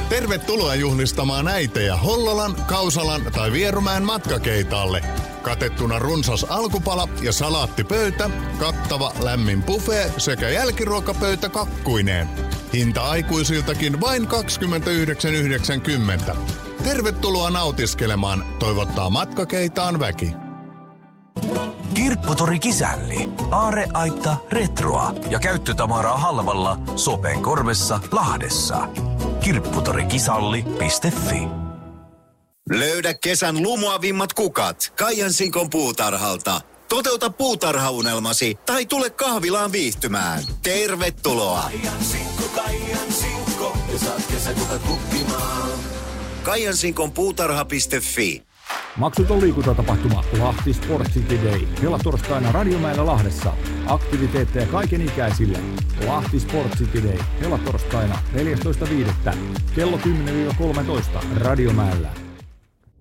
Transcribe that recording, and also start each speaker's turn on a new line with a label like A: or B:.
A: Tervetuloa juhlistamaan äitejä Hollolan, Kausalan tai Vierumäen matkakeitaalle. Katettuna runsas alkupala ja salaattipöytä, kattava lämmin buffet sekä jälkiruokapöytä kakkuineen. Hinta aikuisiltakin vain 29,90. Tervetuloa nautiskelemaan, toivottaa matkakeitaan väki.
B: Kirpputori Kisälli. Aarreaitta, retroa ja käyttötavaraa halvalla Sopenkorvessa, Lahdessa. Kirpputorikisälli.fi.
C: Löydä kesän lumoavimmat kukat Kaijan Sinkon puutarhalta. Toteuta puutarhaunelmasi tai tule kahvilaan viihtymään. Tervetuloa!
D: Kaijan Sinkko, ja saat kesäkukat kukkimaan.
C: Kaijansinkon puutarha.fi.
E: Maksuton liikuntatapahtuma Lahti Sport City Day. Helatorstaina Radiomäellä Lahdessa. Aktiviteetteja kaikenikäisille. Lahti Sport City Day. Helatorstaina 14.5. kello 10-13 Radiomäellä.